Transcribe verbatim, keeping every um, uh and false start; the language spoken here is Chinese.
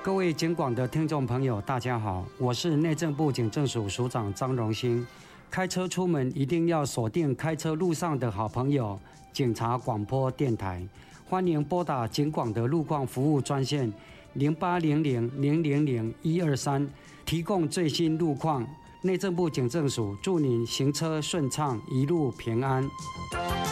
各位警广的听众朋友，大家好，我是内政部警政署署长张荣兴。开车出门一定要锁定开车路上的好朋友——警察广播电台。欢迎拨打警广的路况服务专线零八零零零零零一二三，提供最新路况。内政部警政署祝您行车顺畅，一路平安。